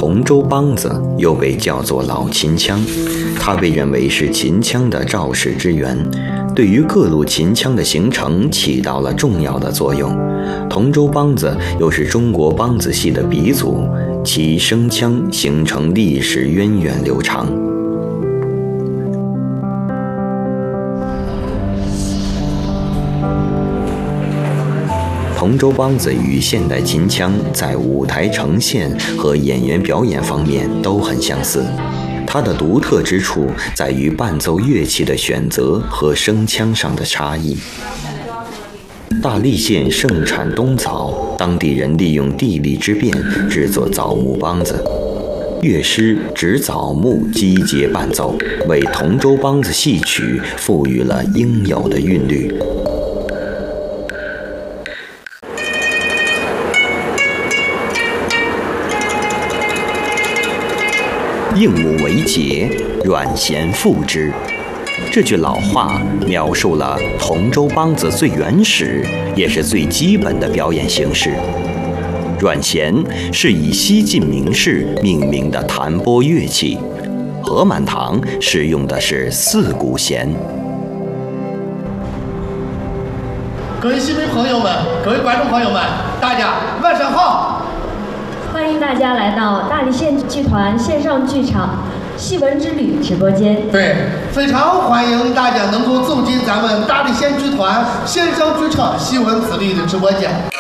同州梆子又被叫做老秦腔，它被认为是秦腔的肇始之源，对于各路秦腔的形成起到了重要的作用。同州梆子又是中国梆子戏的鼻祖，其声腔形成历史源远流长。同州梆子与现代秦腔在舞台呈现和演员表演方面都很相似，它的独特之处在于伴奏乐器的选择和声腔上的差异。大荔县盛产冬枣，当地人利用地利之便制作枣木梆子，乐师指枣木击节伴奏，为同州梆子戏曲赋予了应有的韵律。应木为节，阮咸复之。这句老话描述了同州梆子最原始也是最基本的表演形式。阮咸是以西晋名士命名的弹拨乐器，何满堂使用的是四股弦。 各位戏迷朋友们，各位观众朋友们，大家晚上好！ 欢迎大家来到大荔县剧团线上剧场《戏文之旅》直播间。 对，非常欢迎大家能够走进咱们大荔县剧团线上剧场《戏文之旅》的直播间。